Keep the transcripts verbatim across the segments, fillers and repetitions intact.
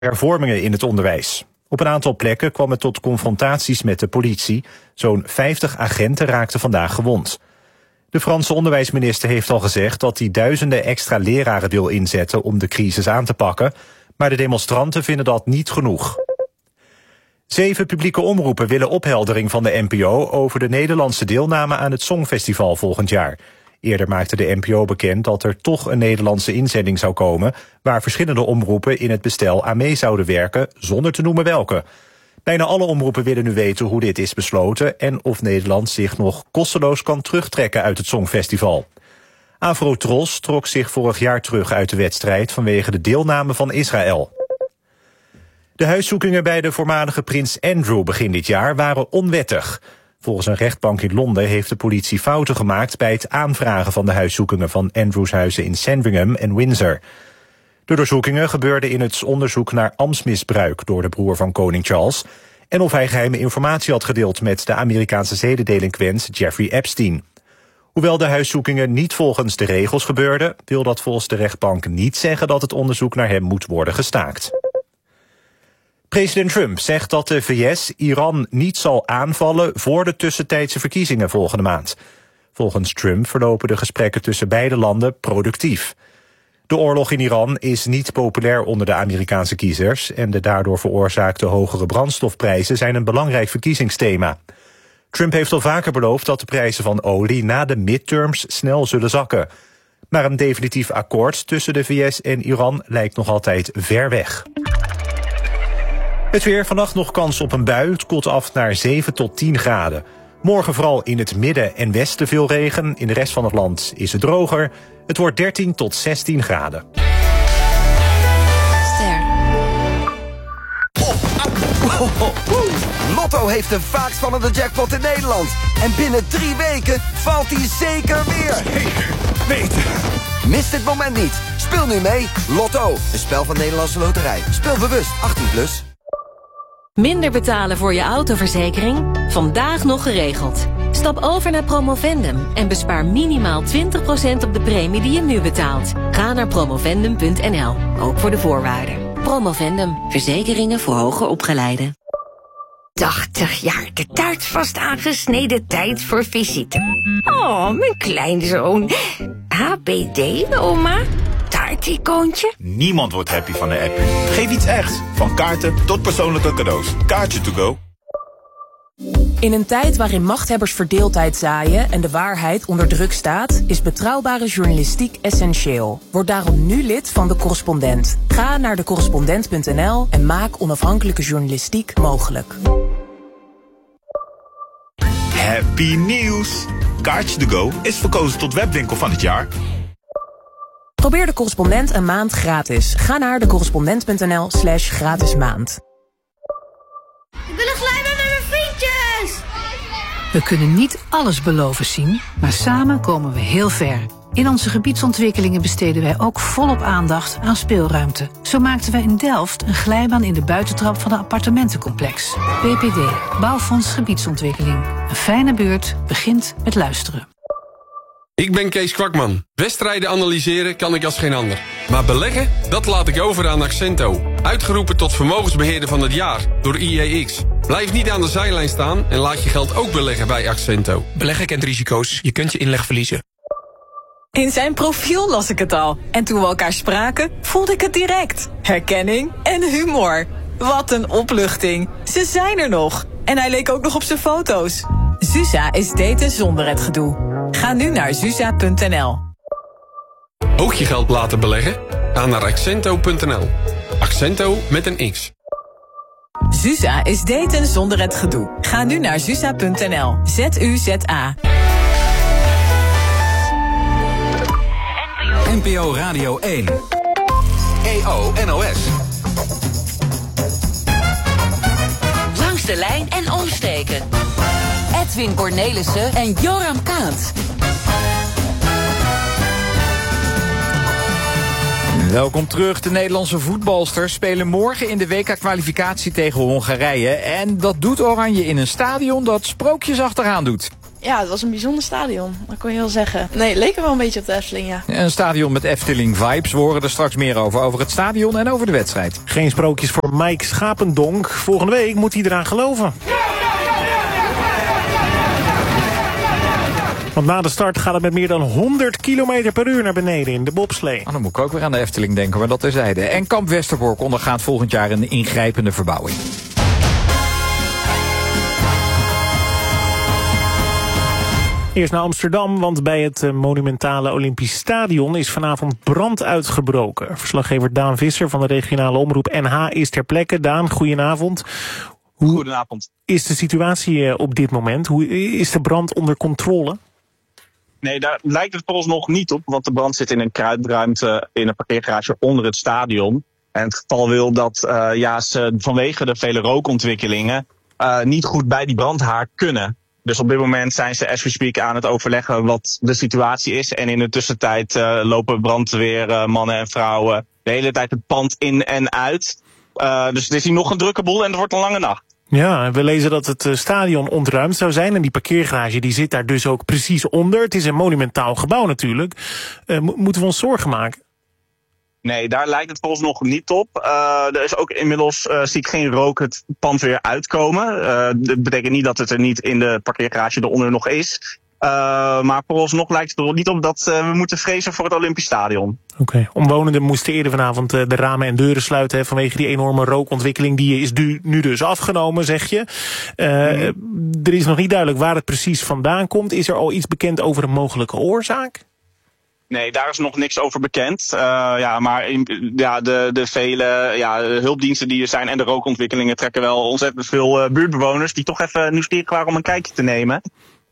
hervormingen in het onderwijs. Op een aantal plekken kwam het tot confrontaties met de politie. Zo'n vijftig agenten raakten vandaag gewond. De Franse onderwijsminister heeft al gezegd dat hij duizenden extra leraren wil inzetten om de crisis aan te pakken, maar de demonstranten vinden dat niet genoeg. Zeven publieke omroepen willen opheldering van de N P O over de Nederlandse deelname aan het Songfestival volgend jaar. Eerder maakte de N P O bekend dat er toch een Nederlandse inzending zou komen, waar verschillende omroepen in het bestel aan mee zouden werken, zonder te noemen welke. Bijna alle omroepen willen nu weten hoe dit is besloten en of Nederland zich nog kosteloos kan terugtrekken uit het Songfestival. Afro-Tros trok zich vorig jaar terug uit de wedstrijd vanwege de deelname van Israël. De huiszoekingen bij de voormalige prins Andrew begin dit jaar waren onwettig. Volgens een rechtbank in Londen heeft de politie fouten gemaakt bij het aanvragen van de huiszoekingen van Andrews huizen in Sandringham en Windsor. De doorzoekingen gebeurden in het onderzoek naar ambtsmisbruik door de broer van koning Charles en of hij geheime informatie had gedeeld met de Amerikaanse zedendelinquent Jeffrey Epstein. Hoewel de huiszoekingen niet volgens de regels gebeurden, wil dat volgens de rechtbank niet zeggen dat het onderzoek naar hem moet worden gestaakt. President Trump zegt dat de V S Iran niet zal aanvallen voor de tussentijdse verkiezingen volgende maand. Volgens Trump verlopen de gesprekken tussen beide landen productief. De oorlog in Iran is niet populair onder de Amerikaanse kiezers en de daardoor veroorzaakte hogere brandstofprijzen zijn een belangrijk verkiezingsthema. Trump heeft al vaker beloofd dat de prijzen van olie na de midterms snel zullen zakken. Maar een definitief akkoord tussen de V S en Iran lijkt nog altijd ver weg. Het weer, vannacht nog kans op een bui. Het koelt af naar zeven tot tien graden. Morgen vooral in het midden en westen veel regen. In de rest van het land is het droger. Het wordt dertien tot zestien graden. Ster. Lotto heeft de vaakst vallende jackpot in Nederland. En binnen drie weken valt hij zeker weer. Zeker weten. Mis dit moment niet. Speel nu mee. Lotto, een spel van Nederlandse Loterij. Speel bewust, achttien plus. Minder betalen voor je autoverzekering? Vandaag nog geregeld. Stap over naar Promovendum en bespaar minimaal twintig procent op de premie die je nu betaalt. Ga naar promovendum punt n l, ook voor de voorwaarden. Promovendum, verzekeringen voor hoger opgeleiden. tachtig jaar, de taart vast aangesneden, tijd voor visite. Oh, mijn kleinzoon. H B D, oma? Taarticoontje? Niemand wordt happy van de app. Geef iets echt. Van kaarten tot persoonlijke cadeaus. Kaartje to go. In een tijd waarin machthebbers verdeeldheid zaaien en de waarheid onder druk staat, is betrouwbare journalistiek essentieel. Word daarom nu lid van De Correspondent. Ga naar de correspondent punt n l en maak onafhankelijke journalistiek mogelijk. Happy nieuws! Kaartje to go is verkozen tot webwinkel van het jaar. Probeer De Correspondent een maand gratis. Ga naar de correspondent punt n l slash gratis maand. Ik wil een glijbaan met mijn vriendjes! We kunnen niet alles beloven zien, maar samen komen we heel ver. In onze gebiedsontwikkelingen besteden wij ook volop aandacht aan speelruimte. Zo maakten wij in Delft een glijbaan in de buitentrap van een appartementencomplex. B P D, Bouwfonds Gebiedsontwikkeling. Een fijne buurt begint met luisteren. Ik ben Kees Kwakman. Wedstrijden analyseren kan ik als geen ander. Maar beleggen, dat laat ik over aan Accento. Uitgeroepen tot vermogensbeheerder van het jaar door I E X. Blijf niet aan de zijlijn staan en laat je geld ook beleggen bij Accento. Beleggen kent risico's. Je kunt je inleg verliezen. In zijn profiel las ik het al. En toen we elkaar spraken, voelde ik het direct. Herkenning en humor. Wat een opluchting. Ze zijn er nog. En hij leek ook nog op zijn foto's. Zusa is daten zonder het gedoe. Ga nu naar zusa punt n l. Ook je geld laten beleggen? Ga naar accento punt n l. Accento met een X. Zusa is daten zonder het gedoe. Ga nu naar zusa punt n l. Z U Z A. N P O Radio één. E O N O S. Langs de lijn en omsteken. Edwin Cornelissen en Joram Kaat. Welkom terug. De Nederlandse voetbalsters spelen morgen in de W K-kwalificatie tegen Hongarije. En dat doet Oranje in een stadion dat sprookjes achteraan doet. Ja, het was een bijzonder stadion, dat kon je wel zeggen. Nee, het leek er wel een beetje op de Efteling, ja. Een stadion met Efteling-vibes. We horen er straks meer over, over het stadion en over de wedstrijd. Geen sprookjes voor Mike Schapendonk. Volgende week moet hij eraan geloven. Want na de start gaat het met meer dan honderd kilometer per uur naar beneden in de bobslee. Oh, dan moet ik ook weer aan de Efteling denken, maar dat terzijde. En Kamp Westerbork ondergaat volgend jaar een ingrijpende verbouwing. Eerst naar Amsterdam, want bij het monumentale Olympisch Stadion is vanavond brand uitgebroken. Verslaggever Daan Visser van de regionale omroep N H is ter plekke. Daan, goedenavond. Hoe Goedenavond. Is de situatie op dit moment? Hoe is de brand onder controle? Nee, daar lijkt het vooralsnog niet op, want de brand zit in een kruipruimte in een parkeergarage onder het stadion. En het geval wil dat uh, ja, ze vanwege de vele rookontwikkelingen uh, niet goed bij die brandhaard kunnen. Dus op dit moment zijn ze as we speak aan het overleggen wat de situatie is. En in de tussentijd uh, lopen brandweermannen en vrouwen de hele tijd het pand in en uit. Uh, dus het is hier nog een drukke boel en het wordt een lange nacht. Ja, we lezen dat het stadion ontruimd zou zijn. En die parkeergarage die zit daar dus ook precies onder. Het is een monumentaal gebouw natuurlijk. Uh, moeten we ons zorgen maken? Nee, daar lijkt het volgens nog niet op. Uh, er is ook inmiddels, uh, zie ik geen rook het pand weer uitkomen. Uh, dat betekent niet dat het er niet in de parkeergarage eronder nog is. Uh, maar vooralsnog lijkt het er niet op dat uh, we moeten vrezen voor het Olympisch Stadion. Oké, okay. Omwonenden moesten eerder vanavond uh, de ramen en deuren sluiten hè, vanwege die enorme rookontwikkeling. Die is du- nu dus afgenomen, zeg je. Uh, mm. Er is nog niet duidelijk waar het precies vandaan komt. Is er al iets bekend over een mogelijke oorzaak? Nee, daar is nog niks over bekend. Uh, ja, maar in, ja, de, de vele ja, hulpdiensten die er zijn en de rookontwikkelingen trekken wel ontzettend veel uh, buurtbewoners die toch even nieuwsgierig waren om een kijkje te nemen.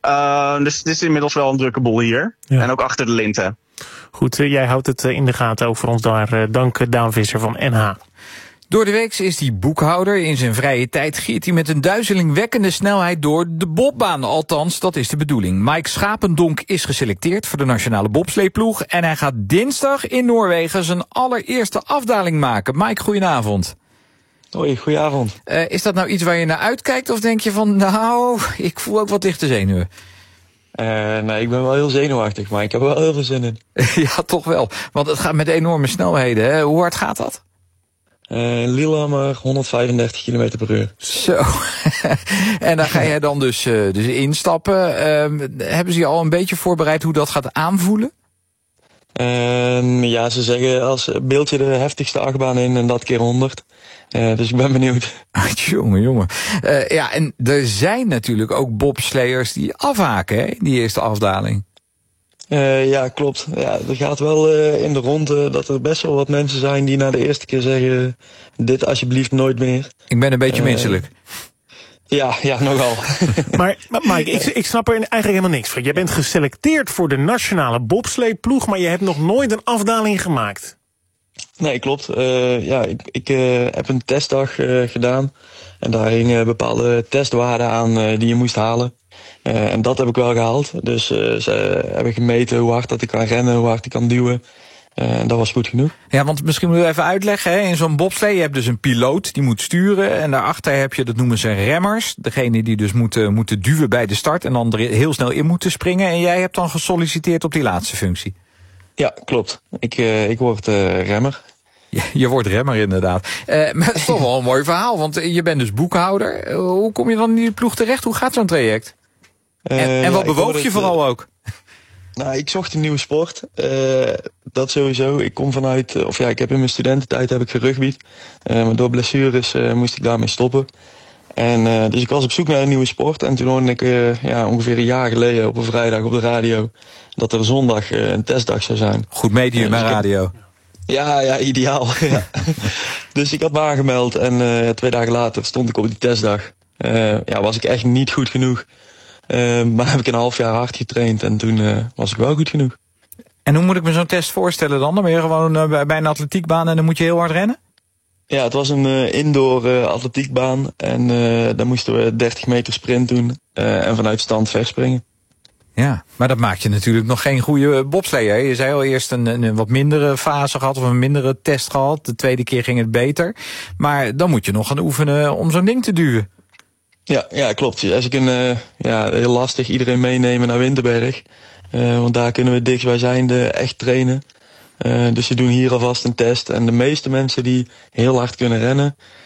Uh, dus het is inmiddels wel een drukke boel hier. Ja. En ook achter de linten. Goed, uh, jij houdt het uh, in de gaten ook voor ons daar. Uh, dank uh, Daan Visser van N H. Door de week is hij boekhouder. In zijn vrije tijd giert hij met een duizelingwekkende snelheid door de bobbaan. Althans, dat is de bedoeling. Mike Schapendonk is geselecteerd voor de nationale bobsleeploeg. En hij gaat dinsdag in Noorwegen zijn allereerste afdaling maken. Mike, goedenavond. Hoi, goedenavond. Uh, is dat nou iets waar je naar uitkijkt of denk je van, nou, ik voel ook wat lichte zenuwen? Uh, nee, ik ben wel heel zenuwachtig, maar ik heb er wel heel veel zin in. Ja, toch wel. Want het gaat met enorme snelheden, hè? Hoe hard gaat dat? Uh, Lillehammer, honderdvijfendertig kilometer per uur. Zo. En daar ga jij dan dus, uh, dus instappen. Uh, hebben ze je al een beetje voorbereid hoe dat gaat aanvoelen? Uh, ja, ze zeggen als beeld je de heftigste achtbaan in en dat keer honderd. Uh, dus ik ben benieuwd. jongen, jongen. Uh, ja, en er zijn natuurlijk ook bobsleiers die afhaken, hè, die eerste afdaling. Uh, ja, klopt. Ja, er gaat wel uh, in de ronde dat er best wel wat mensen zijn die na de eerste keer zeggen, dit alsjeblieft nooit meer. Ik ben een beetje uh, misselijk. Ja, ja, nogal. Maar, maar Mike, ik, ik snap er eigenlijk helemaal niks van. Jij bent geselecteerd voor de nationale bobsleeploeg, maar je hebt nog nooit een afdaling gemaakt. Nee, klopt. Uh, ja, ik, ik uh, heb een testdag uh, gedaan. En daar hingen bepaalde testwaarden aan uh, die je moest halen. Uh, en dat heb ik wel gehaald. Dus uh, ze hebben gemeten hoe hard dat ik kan rennen, hoe hard ik kan duwen. Uh, en dat was goed genoeg. Ja, want misschien moeten we even uitleggen. Hè? In zo'n bobslee, je hebt dus een piloot die moet sturen. En daarachter heb je, dat noemen ze remmers. Degene die dus moeten, moeten duwen bij de start en dan er heel snel in moeten springen. En jij hebt dan gesolliciteerd op die laatste functie. Ja, klopt. Ik, uh, ik word uh, remmer. Ja, je wordt remmer inderdaad. Uh, maar het is toch wel een mooi verhaal, want je bent dus boekhouder. Uh, hoe kom je dan in die ploeg terecht? Hoe gaat zo'n traject? Uh, en, en wat ja, bewoog je het, vooral uh, ook? Nou, ik zocht een nieuwe sport. Uh, dat sowieso. Ik kom vanuit, uh, of ja, ik heb in mijn studententijd heb ik gerugbied. Uh, maar door blessures uh, moest ik daarmee stoppen. En uh, dus ik was op zoek naar een nieuwe sport. En toen hoorde ik uh, ja, ongeveer een jaar geleden op een vrijdag op de radio dat er zondag uh, een testdag zou zijn. Goed medium uh, dus radio. Heb... Ja, ja, ideaal. Ja. Dus ik had me aangemeld en uh, twee dagen later stond ik op die testdag. Uh, ja, was ik echt niet goed genoeg. Uh, maar heb ik een half jaar hard getraind en toen uh, was ik wel goed genoeg. En hoe moet ik me zo'n test voorstellen dan? Dan ben je gewoon uh, bij een atletiekbaan en dan moet je heel hard rennen? Ja, het was een uh, indoor uh, atletiekbaan en uh, daar moesten we dertig meter sprint doen uh, en vanuit stand verspringen. Ja, maar dat maakt je natuurlijk nog geen goede bobsleer. Je zei al eerst een, een wat mindere fase gehad of een mindere test gehad. De tweede keer ging het beter. Maar dan moet je nog gaan oefenen om zo'n ding te duwen. Ja, ja, klopt. Als ik een, uh, ja, heel lastig iedereen meenemen naar Winterberg. Uh, want daar kunnen we dichtstbijzijnde echt trainen. Uh, dus ze doen hier alvast een test. En de meeste mensen die heel hard kunnen rennen,